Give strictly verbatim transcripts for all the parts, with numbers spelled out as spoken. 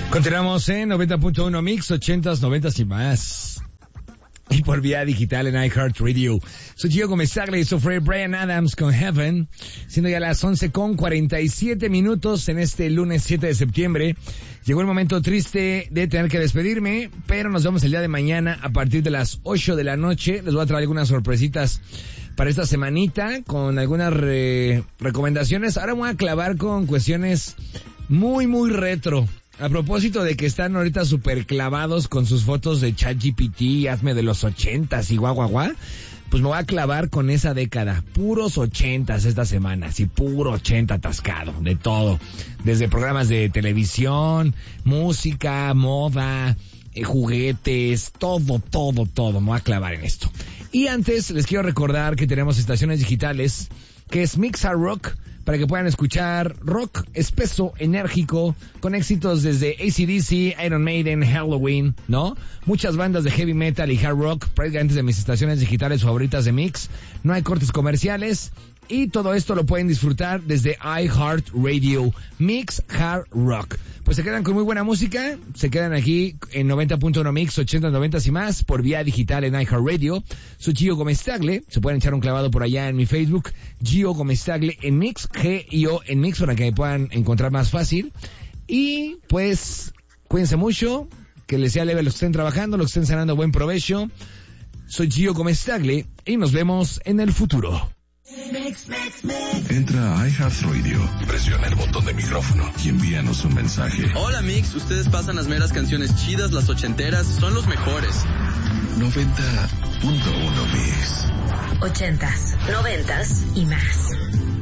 Continuamos en noventa punto uno Mix, ochentas, noventas y más. Y por vía digital en iHeartRadio. Soy Gio Gomezaglia y eso fue Bryan Adams con Heaven. Siendo ya las once con cuarenta y siete minutos en este lunes siete de septiembre. Llegó el momento triste de tener que despedirme, pero nos vemos el día de mañana a partir de las ocho de la noche. Les voy a traer algunas sorpresitas para esta semanita con algunas re- recomendaciones. Ahora me voy a clavar con cuestiones muy, muy retro. A propósito de que están ahorita súper clavados con sus fotos de ChatGPT, hazme de los ochentas y guau, guau, guau, pues me voy a clavar con esa década. Puros ochentas esta semana, sí, puro ochenta atascado, de todo. Desde programas de televisión, música, moda, eh, juguetes, todo, todo, todo. Me voy a clavar en esto. Y antes les quiero recordar que tenemos estaciones digitales, que es Mixa Rock, para que puedan escuchar rock espeso, enérgico, con éxitos desde A C D C, Iron Maiden, Halloween, ¿no? Muchas bandas de heavy metal y hard rock, prácticamente de mis estaciones digitales favoritas de Mix. No hay cortes comerciales y todo esto lo pueden disfrutar desde iHeartRadio, Mix Hard Rock. Pues se quedan con muy buena música, se quedan aquí en noventa punto uno Mix, ochenta, noventa y más, por vía digital en iHeartRadio. Soy Gio Gomezaglia, se pueden echar un clavado por allá en mi Facebook, Gio Gomezaglia en Mix, G I O en Mix, para que me puedan encontrar más fácil. Y pues, cuídense mucho, que les sea leve los que estén trabajando, los que estén cenando, buen provecho. Soy Gio Gomezaglia y nos vemos en el futuro. Mix, mix, mix. Entra a iHeartRadio, presiona el botón de micrófono y envíanos un mensaje. Hola Mix, ustedes pasan las meras canciones chidas, las ochenteras, son los mejores. noventa punto uno Mix. Ochentas, noventas y más.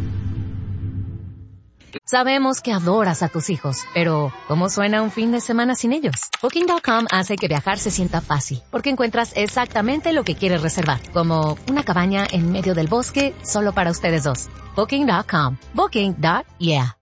Sabemos que adoras a tus hijos, pero ¿cómo suena un fin de semana sin ellos? Booking punto com hace que viajar se sienta fácil, porque encuentras exactamente lo que quieres reservar, como una cabaña en medio del bosque solo para ustedes dos. Booking punto com. Booking. Yeah.